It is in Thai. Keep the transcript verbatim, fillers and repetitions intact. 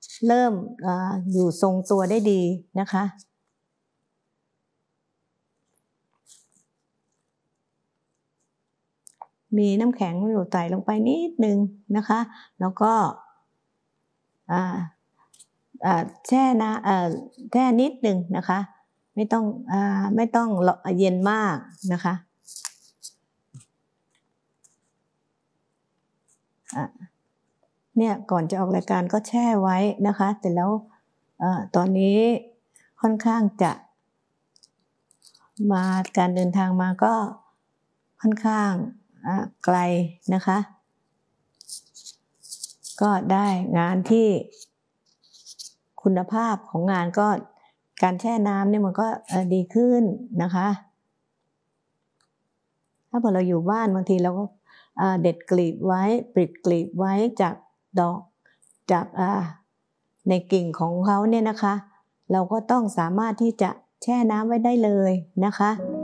เริ่มออยู่ทรงตัวได้ดีนะคะมีน้ำแข็งอยู่ใส่ลงไปนิดนึงนะคะแล้วก็แช่นะแช่นิดนึงนะคะไม่ต้องไม่ต้องเย็นมากนะคะเนี่ยก่อนจะออกรายการก็แช่ไว้นะคะแต่แล้วตอนนี้ค่อนข้างจะมาการเดินทางมาก็ค่อนข้างไกลนะคะก็ได้งานที่คุณภาพของงานก็การแช่น้ำเนี่ยมันก็ดีขึ้นนะคะถ้าพอเราอยู่บ้านบางทีเราก็เด็ดกลีบไว้ปลิดกลีบไว้จากดอกจากในกิ่งของเขาเนี่ยนะคะเราก็ต้องสามารถที่จะแช่น้ำไว้ได้เลยนะคะ